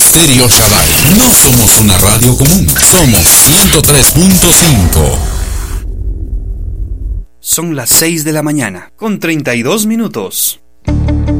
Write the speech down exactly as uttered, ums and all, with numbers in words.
Estéreo Shaddai. No somos una radio común, somos ciento tres punto cinco. Son las seis de la mañana, con treinta y dos minutos.